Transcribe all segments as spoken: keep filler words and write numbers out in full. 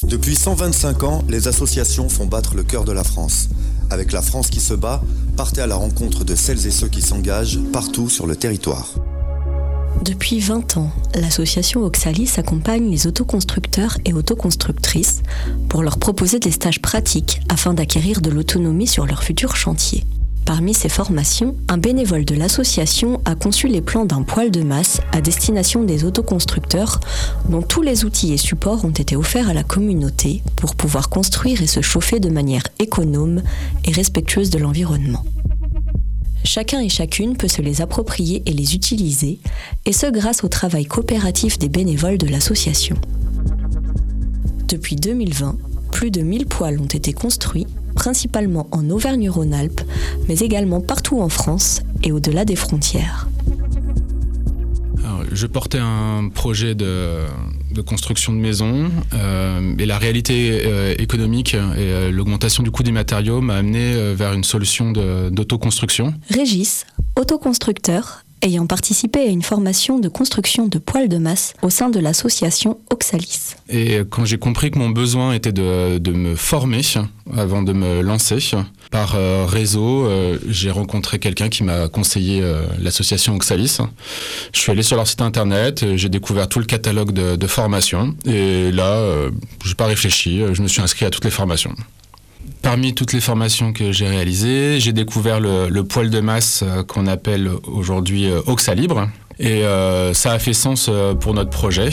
Depuis cent vingt-cinq ans, les associations font battre le cœur de la France. Avec La France qui se bat, partez à la rencontre de celles et ceux qui s'engagent partout sur le territoire. Depuis vingt ans, l'association Oxalis accompagne les autoconstructeurs et autoconstructrices pour leur proposer des stages pratiques afin d'acquérir de l'autonomie sur leur futur chantier. Parmi ces formations, un bénévole de l'association a conçu les plans d'un poêle de masse à destination des autoconstructeurs dont tous les outils et supports ont été offerts à la communauté pour pouvoir construire et se chauffer de manière économe et respectueuse de l'environnement. Chacun et chacune peut se les approprier et les utiliser, et ce grâce au travail coopératif des bénévoles de l'association. Depuis deux mille vingt, plus de mille poêles ont été construits, principalement en Auvergne-Rhône-Alpes, mais également partout en France et au-delà des frontières. Alors, je portais un projet de, de construction de maison euh, et la réalité euh, économique et euh, l'augmentation du coût des matériaux m'a amené euh, vers une solution de, d'autoconstruction. Régis, autoconstructeur, ayant participé à une formation de construction de poêles de masse au sein de l'association Oxalis. Et quand j'ai compris que mon besoin était de, de me former avant de me lancer, par euh, réseau, euh, j'ai rencontré quelqu'un qui m'a conseillé euh, l'association Oxalis. Je suis allé sur leur site internet, j'ai découvert tout le catalogue de, de formations et là, euh, je n'ai pas réfléchi, je me suis inscrit à toutes les formations. Parmi toutes les formations que j'ai réalisées, j'ai découvert le, le poêle de masse euh, qu'on appelle aujourd'hui euh, Oxalibre. Et euh, ça a fait sens euh, pour notre projet.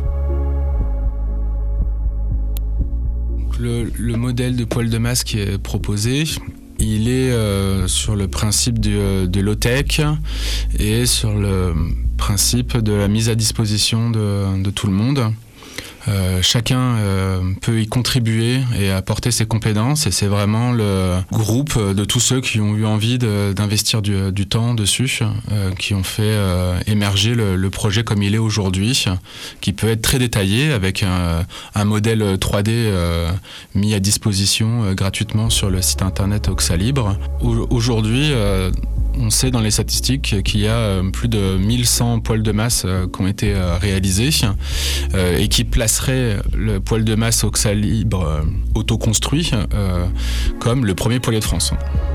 Le, le modèle de poêle de masse qui est proposé, il est euh, sur le principe de, de low-tech et sur le principe de la mise à disposition de, de tout le monde. Euh, chacun euh, peut y contribuer et apporter ses compétences et c'est vraiment le groupe de tous ceux qui ont eu envie de, d'investir du, du temps dessus, euh, qui ont fait euh, émerger le, le projet comme il est aujourd'hui, qui peut être très détaillé avec un, un modèle trois D euh, mis à disposition euh, gratuitement sur le site internet Oxalibre. Au, aujourd'hui, euh, on sait dans les statistiques qu'il y a plus de mille cent poêles de masse qui ont été réalisés et qui placeraient le poêle de masse Oxalibre autoconstruit comme le premier poêlier de France.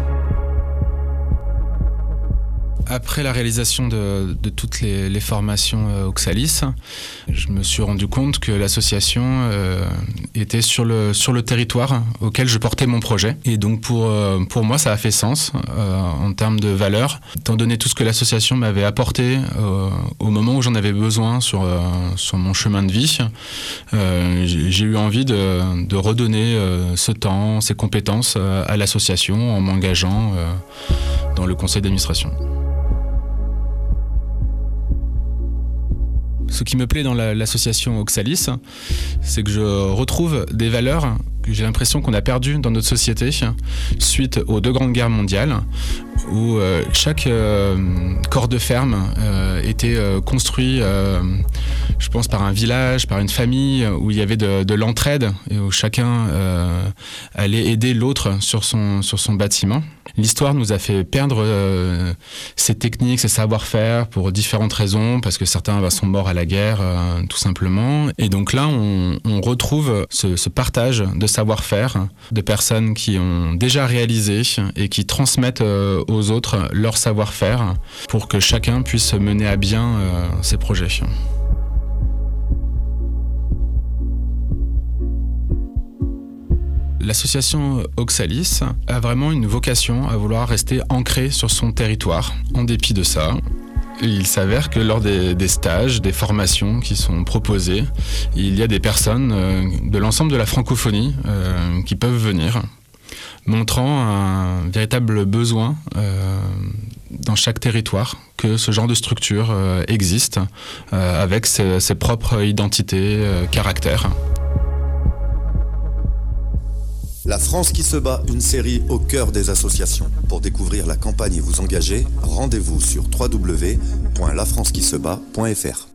Après la réalisation de, de toutes les, les formations euh, Oxalis, je me suis rendu compte que l'association euh, était sur le, sur le territoire auquel je portais mon projet. Et donc pour, euh, pour moi, ça a fait sens euh, en termes de valeur, étant donné tout ce que l'association m'avait apporté euh, au moment où j'en avais besoin sur, euh, sur mon chemin de vie. Euh, j'ai, j'ai eu envie de, de redonner euh, ce temps, ces compétences euh, à l'association en m'engageant euh, dans le conseil d'administration. Ce qui me plaît dans la, l'association Oxalis, c'est que je retrouve des valeurs que j'ai l'impression qu'on a perdues dans notre société suite aux deux grandes guerres mondiales, où euh, chaque euh, corps de ferme euh, était euh, construit, euh, je pense, par un village, par une famille, où il y avait de, de l'entraide et où chacun euh, allait aider l'autre sur son, sur son bâtiment. L'histoire nous a fait perdre euh, ces techniques, ces savoir-faire pour différentes raisons, parce que certains bah, sont morts à la guerre, euh, tout simplement. Et donc là, on, on retrouve ce, ce partage de savoir-faire de personnes qui ont déjà réalisé et qui transmettent euh, aux autres leur savoir-faire pour que chacun puisse mener à bien euh, ses projets. L'association Oxalis a vraiment une vocation à vouloir rester ancrée sur son territoire. En dépit de ça, il s'avère que lors des, des stages, des formations qui sont proposées, il y a des personnes euh, de l'ensemble de la francophonie euh, qui peuvent venir, montrant un véritable besoin euh, dans chaque territoire que ce genre de structure euh, existe euh, avec ses, ses propres identités, euh, caractères. La France qui se bat, une série au cœur des associations. Pour découvrir la campagne et vous engager, rendez-vous sur w w w point la france qui se bat point f r.